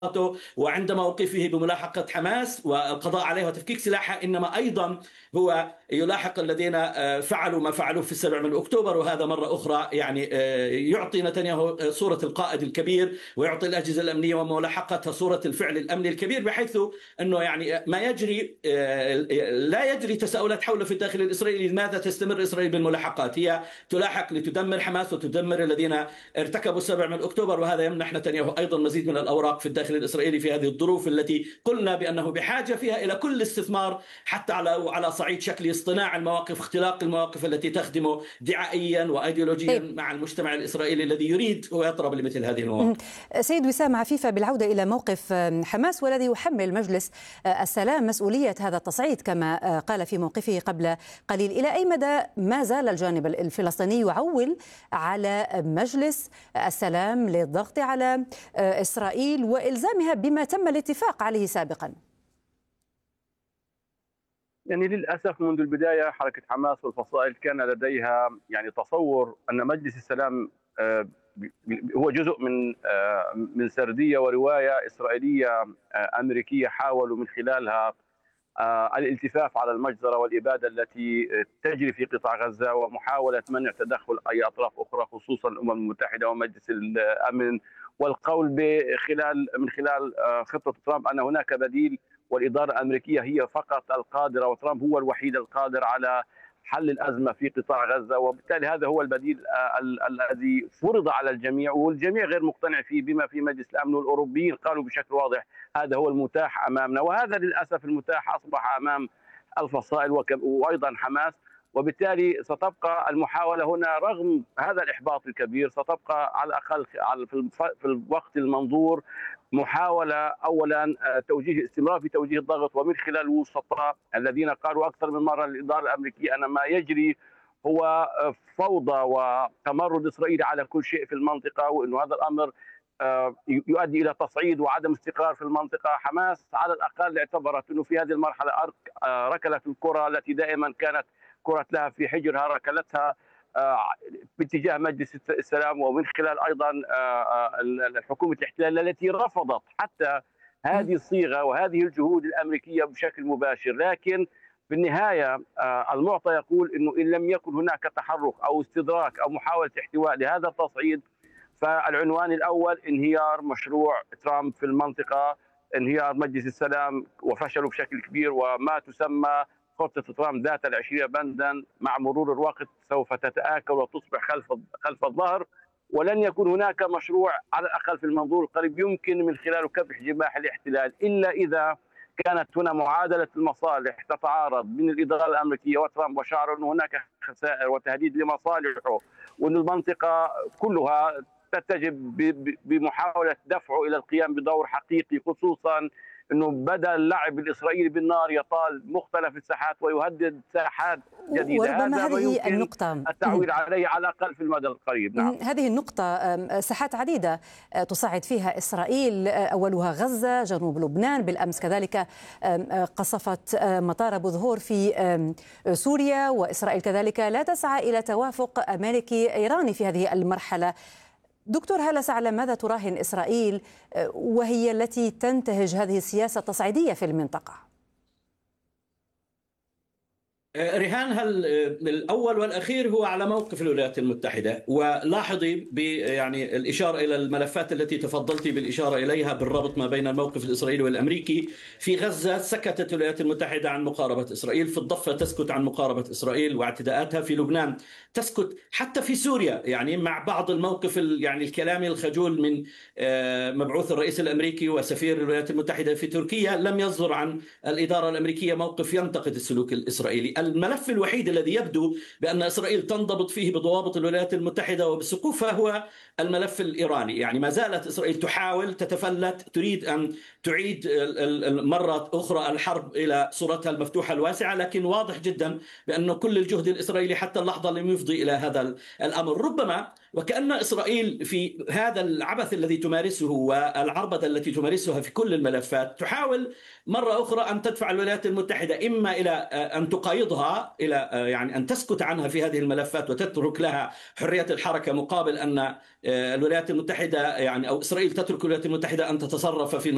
وعند موقفه بملاحقة حماس والقضاء عليها وتفكيك سلاحها، إنما أيضا هو يلاحق الذين فعلوا ما فعلوه في 7 من أكتوبر. وهذا مرة أخرى يعني يعطي نتنياهو صورة القائد الكبير، ويعطي الأجهزة الأمنية وملاحقتها صورة الفعل الأمني الكبير، بحيث أنه يعني ما يجري لا يجري تساؤلات حول في الداخل الإسرائيلي لماذا تستمر إسرائيل بالملاحقات. هي تلاحق لتدمر حماس وتدمر الذين ارتكبوا 7 من أكتوبر، وهذا يمنح نتنياهو أيضا مزيد من الأوراق في الداخل الإسرائيلي في هذه الظروف التي قلنا بأنه بحاجة فيها إلى كل استثمار، حتى على صعيد شكل اصطناع المواقف، اختلاق المواقف التي تخدمه دعائيا وأيديولوجيا مع المجتمع الإسرائيلي الذي يريد ويطرب لمثل هذه المواقف. سيد وسام عفيفة، بالعودة إلى موقف حماس والذي يحمل مجلس السلام مسؤولية هذا التصعيد كما قال في موقفه قبل قليل، إلى أي مدى ما زال الجانب الفلسطيني يعول على مجلس السلام للضغط على إسرائيل وإلزامها بما تم الاتفاق عليه سابقا؟ يعني للأسف منذ البداية حركة حماس والفصائل كان لديها يعني تصور أن مجلس السلام هو جزء من سردية ورواية إسرائيلية أمريكية حاولوا من خلالها الالتفاف على المجزرة والإبادة التي تجري في قطاع غزة، ومحاولة منع تدخل أي أطراف أخرى خصوصا الأمم المتحدة ومجلس الأمن، والقول من خلال خطة ترامب أن هناك بديل والإدارة الأمريكية هي فقط القادرة وترامب هو الوحيد القادر على حل الأزمة في قطاع غزة، وبالتالي هذا هو البديل الذي فرض على الجميع والجميع غير مقتنع فيه بما في مجلس الأمن، والأوروبيين قالوا بشكل واضح هذا هو المتاح أمامنا، وهذا للأسف المتاح أصبح أمام الفصائل وأيضا حماس. وبالتالي ستبقى المحاولة هنا رغم هذا الإحباط الكبير، ستبقى على الأقل في الوقت المنظور محاولة أولا توجيه استمرار في توجيه الضغط، ومن خلال الوسطاء الذين قالوا أكثر من مرة للإدارة الأمريكية أن ما يجري هو فوضى وتمرد إسرائيلي على كل شيء في المنطقة، وأن هذا الأمر يؤدي إلى تصعيد وعدم استقرار في المنطقة. حماس على الأقل اعتبرت أنه في هذه المرحلة ركلت الكرة التي دائما كانت كرة لها في حجرها، ركلتها باتجاه مجلس السلام، ومن خلال أيضا حكومة الاحتلال التي رفضت حتى هذه الصيغة وهذه الجهود الأمريكية بشكل مباشر. لكن في النهاية المعطى يقول أنه إن لم يكن هناك تحرك أو استدراك أو محاولة احتواء لهذا التصعيد، فالعنوان الأول انهيار مشروع ترامب في المنطقة، انهيار مجلس السلام وفشله بشكل كبير، وما تسمى خطة ترامب ذات ال20 بندا مع مرور الوقت سوف تتآكل وتصبح خلف الظهر، ولن يكون هناك مشروع على الأقل في المنظور القريب يمكن من خلاله كبح جماح الاحتلال، إلا إذا كانت هنا معادلة المصالح تتعارض من الإدارة الأمريكية وترامب، وشعروا أن هناك خسائر وتهديد لمصالحه، وأن المنطقة كلها تتجه بمحاولة دفعه إلى القيام بدور حقيقي، خصوصا أنه بدأ اللعب الإسرائيلي بالنار يطال مختلف الساحات ويهدد ساحات جديدة. وربما هذه النقطة التعويل عليه على الأقل في المدى القريب. نعم. هذه النقطة ساحات عديدة تصعد فيها إسرائيل، أولها غزة، جنوب لبنان، بالأمس كذلك قصفت مطار أبو ظهور في سوريا، وإسرائيل كذلك لا تسعى إلى توافق أمريكي إيراني في هذه المرحلة. دكتور هالة سعلم، ماذا تراهن إسرائيل وهي التي تنتهج هذه السياسة التصعيدية في المنطقة؟ رهانها الأول والأخير هو على موقف الولايات المتحدة، ولاحظي يعني الإشارة إلى الملفات التي تفضلت بالإشارة إليها بالربط ما بين الموقف الإسرائيلي والأمريكي. في غزة سكتت الولايات المتحدة عن مقاربة إسرائيل، في الضفة تسكت عن مقاربة إسرائيل واعتداءاتها، في لبنان تسكت، حتى في سوريا يعني مع بعض الموقف يعني الكلامي الخجول من مبعوث الرئيس الأمريكي وسفير الولايات المتحدة في تركيا، لم يصدر عن الإدارة الأمريكية موقف ينتقد السلوك الإسرائيلي. الملف الوحيد الذي يبدو بأن إسرائيل تنضبط فيه بضوابط الولايات المتحدة وبسقوفها هو الملف الإيراني. يعني ما زالت إسرائيل تحاول تتفلت، تريد أن تعيد مرة أخرى الحرب إلى صورتها المفتوحة الواسعة، لكن واضح جدا بأن كل الجهد الإسرائيلي حتى اللحظة لم يفضي إلى هذا الأمر. ربما وكأن إسرائيل في هذا العبث الذي تمارسه والعربدة التي تمارسها في كل الملفات تحاول مرة أخرى أن تدفع الولايات المتحدة إما إلى أن تقايضها، إلى يعني أن تسكت عنها في هذه الملفات وتترك لها حرية الحركة، مقابل أن الولايات المتحدة يعني أو إسرائيل تترك الولايات المتحدة أن تتصرف في